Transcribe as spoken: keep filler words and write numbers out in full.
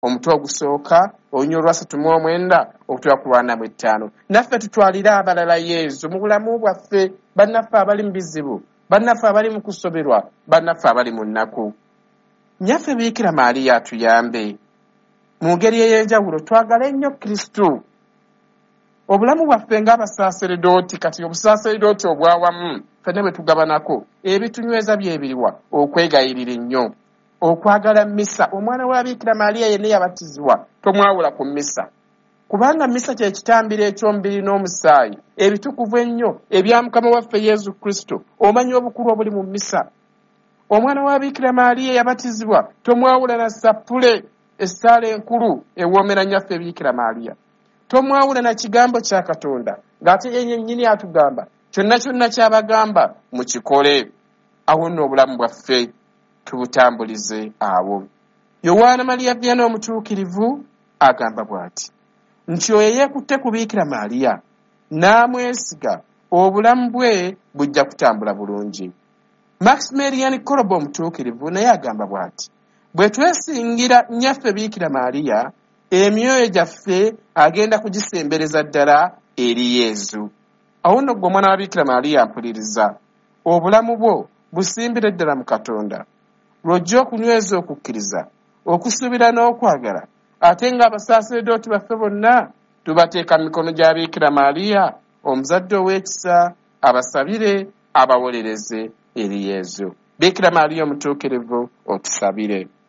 omutwe ogusooka olunyiri olwasatu mu omwenda okutuuka ku lwana mu ettaano. Naffe tutwalire abalala Yesu mu bulamu bwaffe, bannaffe abali mu bizibu, bannaffe abali mu kusoberwa, bannaffe abali mu nnaku. Nnyaffe Biikira Maaliya atuyambe mu ngeri ey'enjawulo twagale ennyo Kristo. Obulamu bwaffe ng'abasaaseredooti, kati obusaaseredooti obwawamu ffenna bwe tugabanako, ebitunyweza byebiriwa okwegayirira ennyo, okwagala mmisa. Omwana wa Biikira Maaliya yenna yabatizibwa, tomwawula ku mmisa, kubanga mmisa kye kitambiro eky'omubiri n'omusaayi ebitukuvu ennyo ebya Mukama waffe Yesu Kristo. Omanyi obukulu obuli mu mmisa. Omwana wa Biikira Maaliya yabatizibwa, tomwawula na sappule, essaala enkulu ewoomera nnyaffe Biikira Maaliya. Tomwawula na kigambo kya Katonda ng'ate yennyini atugamba kyonna kyonna ky'abagamba mukikole. Awo nno obulamu bwaffe tubutambulize awo. Yowaana Mariya Vianney omutuukirivu agamba bw'ati nti oyo yeekutte ku Biikira Maaliya n'amwesiga, obulamu bwe bujja kutambula bulungi. Maximilian Kolbe omutuukirivu naye agamba bw'ati bwe twesingira nnyaffe Biikira Maaliya, emyoyo gyaffe agenda kugisembereza ddala eri Yesu. Awo nno ggwe omwana wa Biikira Maaliya mpuliriza, obulamu bwo busimbire ddala mu Katonda, lw'ojja okunyweza okukkiriza, okusuubira n'okwagala, ate ng'abasaaseredooti baffe bonna tubateeka mu mikono gya Biikira Maaliya, omuzadde ow'ekisa, abasabire, abawolereze eri Yesu. Biikira Maaliya omutuukirivu otusabire.